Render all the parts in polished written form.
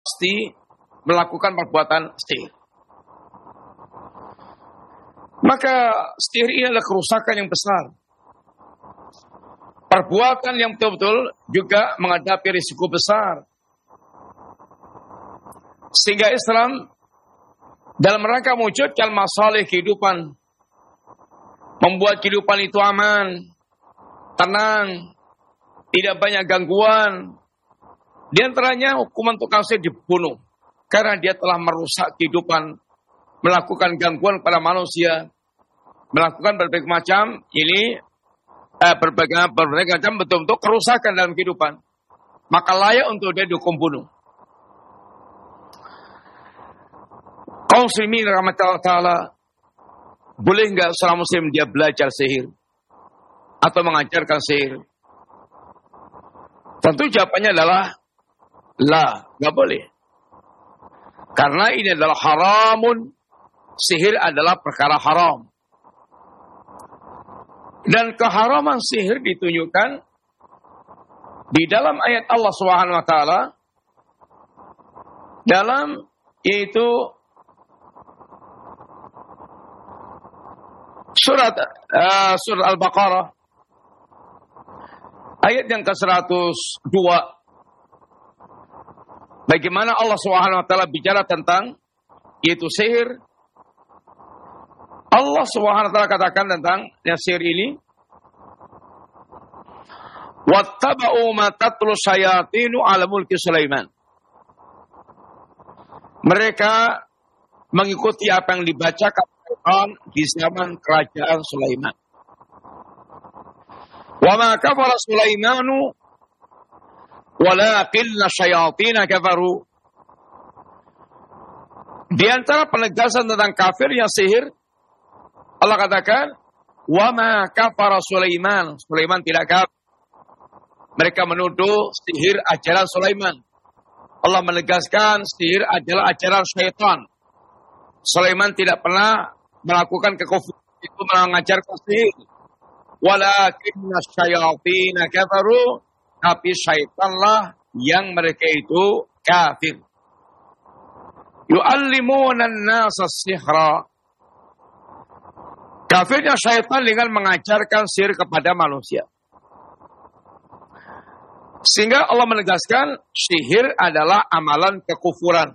pasti melakukan perbuatan sihir. Maka sihir ini adalah kerusakan yang besar. Perbuatan yang betul-betul juga menghadapi risiko besar. Sehingga Islam dalam rangka mewujudkan masalah kehidupan, membuat kehidupan itu aman, tenang, tidak banyak gangguan. Di antaranya hukuman tukang sihir dibunuh karena dia telah merusak kehidupan, melakukan gangguan pada manusia, melakukan berbagai macam berbagai macam betul-betul kerusakan dalam kehidupan. Maka layak untuk dia dihukum bunuh. Kaum muslimin rahmatullah ta'ala, boleh enggak seorang muslim dia belajar sihir atau mengajarkan sihir? Tentu jawabannya adalah la, enggak boleh. Karena ini adalah haramun, sihir adalah perkara haram. Dan keharaman sihir ditunjukkan di dalam ayat Allah Subhanahu wa taala dalam yaitu surat Al-Baqarah ayat yang ke-102. Bagaimana Allah Subhanahu wa taala bicara tentang yaitu sihir. Allah Subhanahu wa taala katakan tentang sihir ini, wattaba'u ma tatlu syayatinu 'ala mulki Sulaiman. Mereka mengikuti apa yang dibacakan di zaman kerajaan Sulaiman. Wa ma kafara Sulaimanu walakinna syayatina kafaru. Di antara penegasan tentang kafirnya sihir, Allah katakan, wa ma kafara Sulaiman. Sulaiman tidak kafir. Mereka menuduh sihir ajaran Sulaiman. Allah menegaskan sihir adalah ajaran syaitan. Sulaiman tidak pernah melakukan kekufuran, itu mengajarkan sihir. Walakinna syayatina kafaru. Tapi syaitanlah yang mereka itu kafir. Yu'allimuna an-nasa sihra. Kafirnya syaitan dengan mengajarkan sihir kepada manusia. Sehingga Allah menegaskan sihir adalah amalan kekufuran.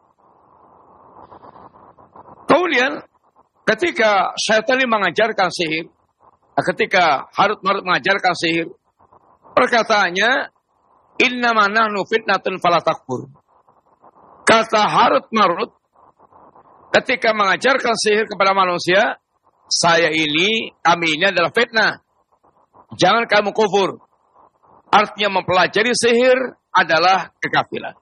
Kemudian ketika syaitan ini mengajarkan sihir, ketika Harut Marut mengajarkan sihir, perkataannya innama nahnu fitnatun fala takfur. Kata Harut Marut ketika mengajarkan sihir kepada manusia, kami ini adalah fitnah. Jangan kamu kufur. Artinya mempelajari sihir adalah kekafiran.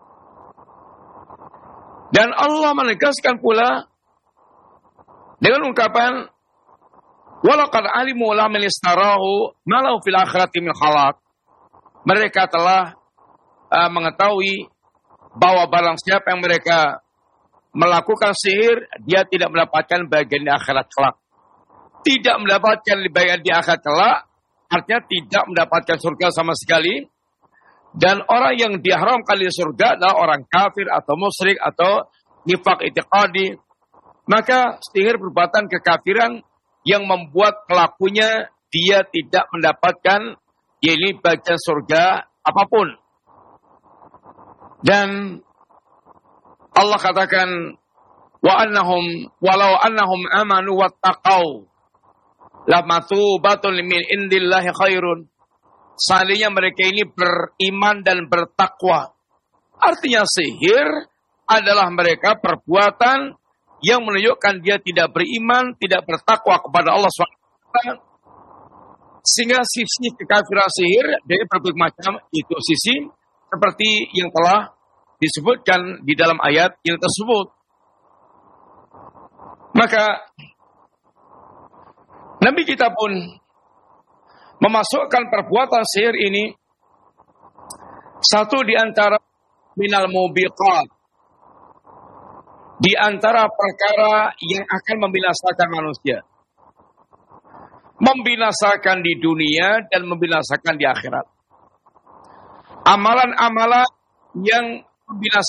Dan Allah menegaskan pula dengan ungkapan, walaqad alimu la man istarahu ma lahu fil akhirati min khalaq. Mereka telah mengetahui bahwa barang siapa yang mereka melakukan sihir, dia tidak mendapatkan bagian di akhirat kelak. Tidak mendapatkan bagian di akhirat kelak, artinya tidak mendapatkan surga sama sekali. Dan orang yang diharamkan di surga adalah orang kafir atau musyrik atau nifaq i'tiqadi. Maka sihir perbuatan kekafiran yang membuat pelakunya dia tidak mendapatkan bagian surga apapun. Dan Allah katakan walau annahum amanu wattaqau lamathubatun min indillahi khairun. Seandainya mereka ini beriman dan bertakwa. Artinya sihir adalah mereka perbuatan yang menunjukkan dia tidak beriman, tidak bertakwa kepada Allah SWT. Sehingga sisi kekafiran sihir dari berbagai macam itu sisi seperti yang telah disebutkan di dalam ayat yang tersebut. Maka Nabi kita pun memasukkan perbuatan sihir ini satu di antara minal mubiqat, di antara perkara yang akan membinasakan manusia, membinasakan di dunia dan membinasakan di akhirat. Amalan-amalan yang membinasakan